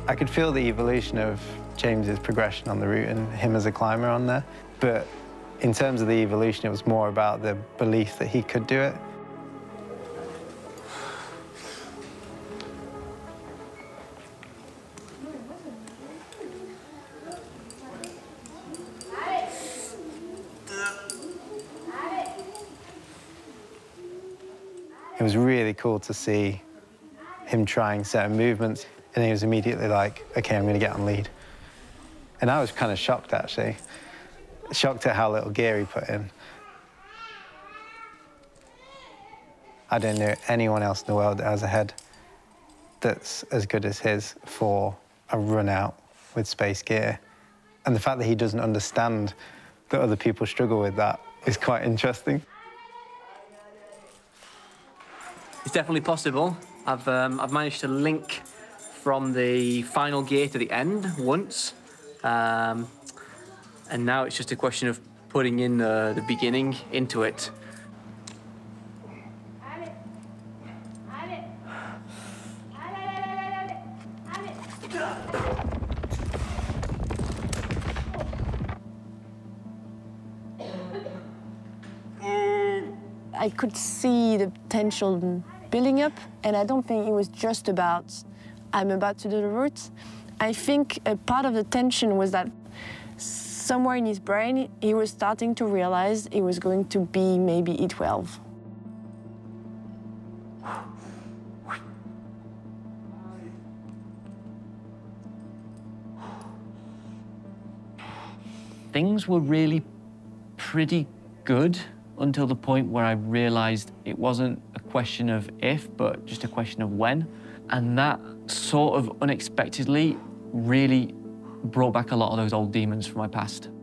I could feel the evolution of James's progression on the route and him as a climber on there. But in terms of the evolution, it was more about the belief that he could do it. It was really cool to see him trying certain movements, and he was immediately like, OK, I'm going to get on lead. And I was kind of shocked, actually. Shocked at how little gear he put in. I don't know anyone else in the world that has a head that's as good as his for a run out with space gear. And the fact that he doesn't understand that other people struggle with that is quite interesting. It's definitely possible. I've managed to link from the final gear to the end once. And now it's just a question of putting in the beginning into it. I could see the potential building up, and I don't think it was just about, I'm about to do the route. I think a part of the tension was that somewhere in his brain, he was starting to realize it was going to be maybe E12. Things were really pretty good until the point where I realized it wasn't a question of if, but just a question of when. And that sort of unexpectedly really brought back a lot of those old demons from my past.